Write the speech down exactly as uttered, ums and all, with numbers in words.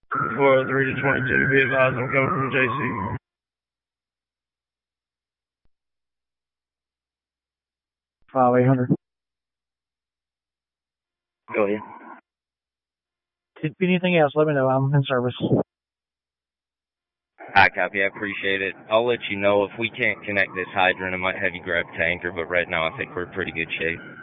four oh three to twenty-two, be advised I'm coming from J C. five eight hundred. Go ahead. If anything else, let me know. I'm in service. I copy. I appreciate it. I'll let you know if we can't connect this hydrant. I might have you grab tanker, but right now I think we're in pretty good shape.